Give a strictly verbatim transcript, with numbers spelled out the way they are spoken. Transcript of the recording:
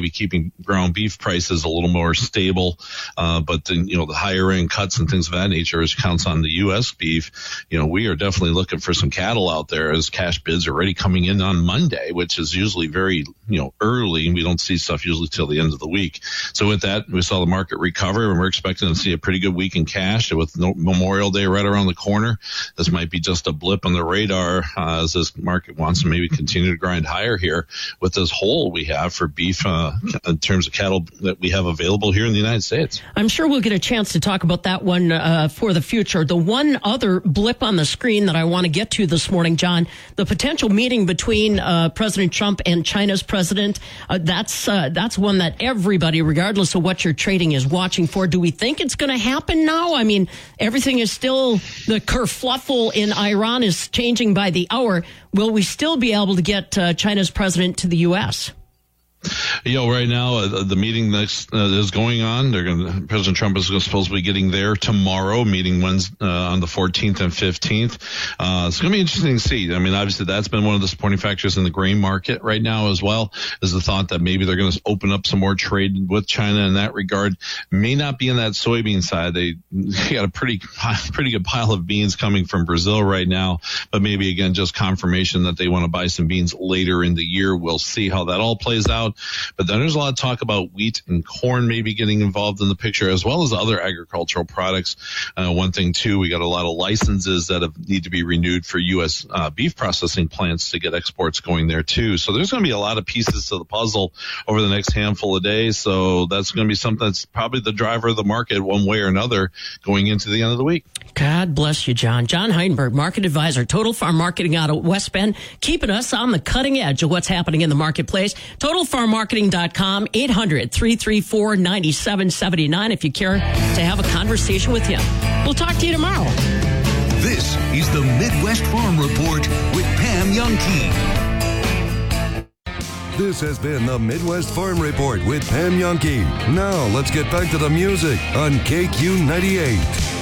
maybe keeping ground beef prices a little more stable. Uh, but then, you know, the higher end cuts and things of that nature as counts on the U S beef, you know, we are definitely looking for some cattle out there as cash bids are already coming in on Monday, which is usually very, you know, early. We don't see stuff usually till the end of the week. So with that, we saw the market recover, and we're expecting to see a pretty good week in cash with no, Memorial Day right around the corner. This might be just a blip on the radar uh, as this market wants to maybe continue to grind higher here with this hole we have for beef uh, in terms of cattle that we have available here in the United States. I'm sure we'll get a chance to talk about that one uh, for the future. The one other blip on the screen that I want to get to this morning, John, the potential meeting between uh, President Trump and China's president, uh, that's uh, that's one that everybody, regardless of what you're trading, is watching for. Do we think it's going to happen now? I mean, everything is still, the kerfluffle in Iran is changing by the hour. Will we still be able to get uh, China's president to the U S? You know, right now, uh, the meeting that's uh, is going on. They're going to, President Trump is supposed to be getting there tomorrow, meeting Wednesday, uh, on the fourteenth and fifteenth. Uh, it's going to be interesting to see. I mean, obviously, that's been one of the supporting factors in the grain market right now as well, is the thought that maybe they're going to open up some more trade with China in that regard. May not be in that soybean side. They, they got a pretty, pretty good pile of beans coming from Brazil right now, but maybe, again, just confirmation that they want to buy some beans later in the year. We'll see how that all plays out. But then there's a lot of talk about wheat and corn maybe getting involved in the picture, as well as other agricultural products. Uh, one thing, too, we got a lot of licenses that have, need to be renewed for U S uh, beef processing plants to get exports going there, too. So there's going to be a lot of pieces to the puzzle over the next handful of days. So that's going to be something that's probably the driver of the market one way or another going into the end of the week. God bless you, John. John Heidenberg, market advisor, Total Farm Marketing out of West Bend, keeping us on the cutting edge of what's happening in the marketplace. Total Farm Marketing dot com, eight hundred, three three four, nine seven seven nine if you care to have a conversation with him. We'll talk to you tomorrow. This is the Midwest Farm Report with Pam Jahnke. This has been the Midwest Farm Report with Pam Jahnke. Now let's get back to the music on K Q ninety-eight.